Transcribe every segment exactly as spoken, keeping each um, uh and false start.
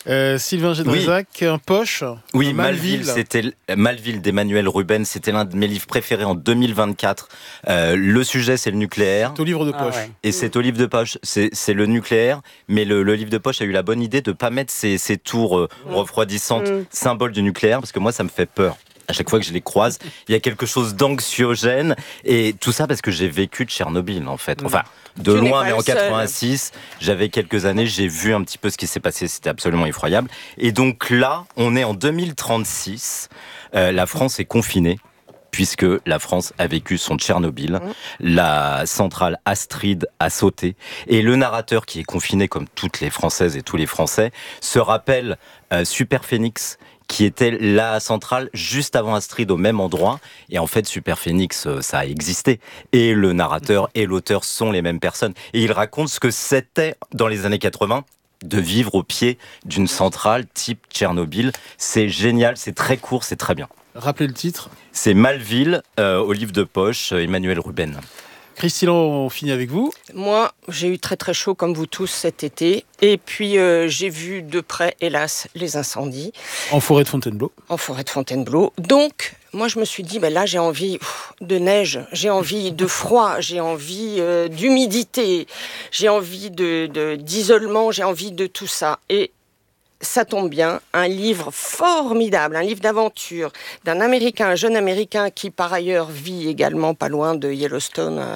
Euh, Sylvain Gédrézac, oui. un poche. Oui, Malville, c'était Malville d'Emmanuel Ruben, c'était l'un de mes livres préférés en deux mille vingt-quatre. Euh, le sujet, c'est le nucléaire. C'est au livre de poche. Ah ouais. Et c'est au livre de poche, c'est, c'est le nucléaire, mais le, le livre de poche a eu la bonne idée de ne pas mettre ces, ces tours euh, mmh. refroidissantes, mmh. symboles du nucléaire, parce que moi, ça me fait peur. À chaque fois que je les croise, il y a quelque chose d'anxiogène, et tout ça parce que j'ai vécu de Tchernobyl, en fait. Enfin, de tu loin, mais en quatre-vingt-six, j'avais quelques années, j'ai vu un petit peu ce qui s'est passé, c'était absolument effroyable. Et donc là, on est en deux mille trente-six, euh, la France est confinée, puisque la France a vécu son Tchernobyl, mmh. la centrale Astrid a sauté, et le narrateur, qui est confiné comme toutes les Françaises et tous les Français, se rappelle euh, Super Phénix, qui était la centrale juste avant Astrid au même endroit. Et en fait, Super Phénix, ça a existé. Et le narrateur et l'auteur sont les mêmes personnes. Et il raconte ce que c'était dans les années quatre-vingts de vivre au pied d'une centrale type Tchernobyl. C'est génial, c'est très court, c'est très bien. Rappelez le titre. C'est Malville, euh, au livre de poche, Emmanuel Ruben. Christine, on finit avec vous. Moi, j'ai eu très très chaud comme vous tous cet été. Et puis, euh, j'ai vu de près, hélas, les incendies. En forêt de Fontainebleau. En forêt de Fontainebleau. Donc, moi, je me suis dit, ben là, j'ai envie pff, de neige, j'ai envie de froid, j'ai envie euh, d'humidité, j'ai envie de, de, d'isolement, j'ai envie de tout ça. Et ça tombe bien, un livre formidable, un livre d'aventure d'un Américain, un jeune Américain qui par ailleurs vit également pas loin de Yellowstone, euh,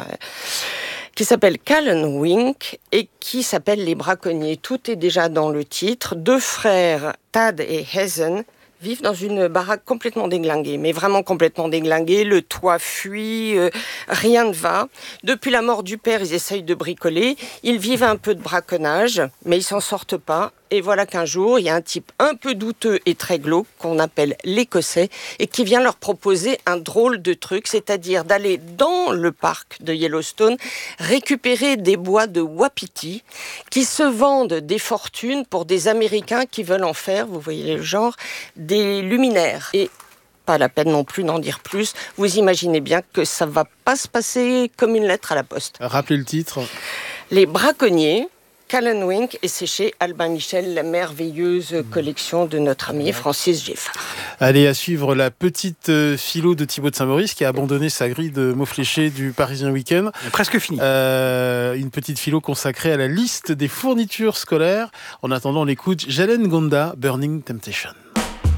qui s'appelle Callan Wink et qui s'appelle Les Braconniers. Tout est déjà dans le titre. Deux frères, Tad et Hazen, vivent dans une baraque complètement déglinguée, mais vraiment complètement déglinguée. Le toit fuit, euh, rien ne va. Depuis la mort du père, ils essayent de bricoler. Ils vivent un peu de braconnage, mais ils s'en sortent pas. Et voilà qu'un jour, il y a un type un peu douteux et très glauque qu'on appelle l'Écossais et qui vient leur proposer un drôle de truc, c'est-à-dire d'aller dans le parc de Yellowstone récupérer des bois de wapiti qui se vendent des fortunes pour des Américains qui veulent en faire, vous voyez le genre, des luminaires. Et pas la peine non plus d'en dire plus. Vous imaginez bien que ça va pas se passer comme une lettre à la poste. Rappelez le titre. Les Braconniers. Callan Wink, et c'est chez Albin Michel, la merveilleuse collection de notre ami Francis Giffard. Allez, à suivre la petite philo de Thibaut de Saint-Maurice qui a abandonné sa grille de mots fléchés du Parisien Week-end. Presque fini. Euh, une petite philo consacrée à la liste des fournitures scolaires. En attendant, on écoute Jalen Gonda, Burning Temptation.